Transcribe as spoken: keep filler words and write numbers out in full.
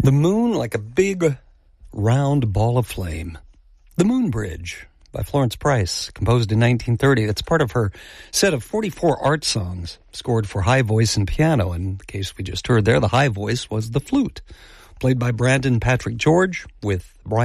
The moon like a big round ball of flame. The Moon Bridge by Florence Price, composed in nineteen thirty. That's part of her set of forty-four art songs scored for high voice and piano. In the case we just heard there, the high voice was the flute, played by Brandon Patrick George with Brian